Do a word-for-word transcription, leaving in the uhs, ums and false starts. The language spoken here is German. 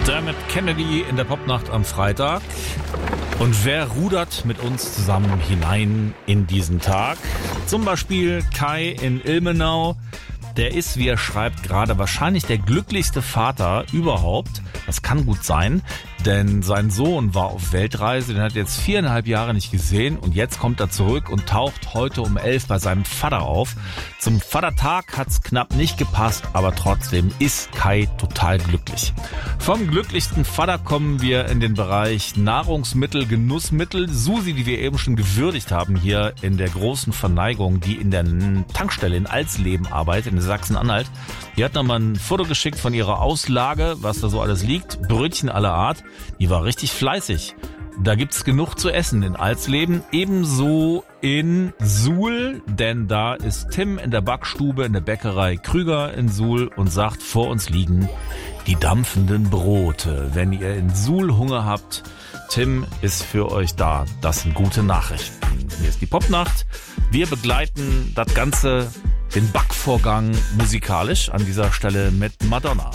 Dermot Kennedy in der Popnacht am Freitag. Und wer rudert mit uns zusammen hinein in diesen Tag? Zum Beispiel Kai in Ilmenau. Der ist, wie er schreibt, gerade wahrscheinlich der glücklichste Vater überhaupt. Das kann gut sein, denn sein Sohn war auf Weltreise, den hat er jetzt viereinhalb Jahre nicht gesehen und jetzt kommt er zurück und taucht heute um elf bei seinem Vater auf. Zum Vatertag hat's knapp nicht gepasst, aber trotzdem ist Kai total glücklich. Vom glücklichsten Vater kommen wir in den Bereich Nahrungsmittel, Genussmittel. Susi, die wir eben schon gewürdigt haben hier in der großen Verneigung, die in der Tankstelle in Alsleben arbeitet, in Sachsen-Anhalt. Die hat nochmal ein Foto geschickt von ihrer Auslage, was da so alles liegt. Brötchen aller Art. Die war richtig fleißig. Da gibt's genug zu essen in Alsleben, ebenso in Suhl, denn da ist Tim in der Backstube in der Bäckerei Krüger in Suhl und sagt, vor uns liegen die dampfenden Brote. Wenn ihr in Suhl Hunger habt, Tim ist für euch da. Das sind gute Nachrichten. Hier ist die Popnacht. Wir begleiten das Ganze, den Backvorgang musikalisch an dieser Stelle mit Madonna.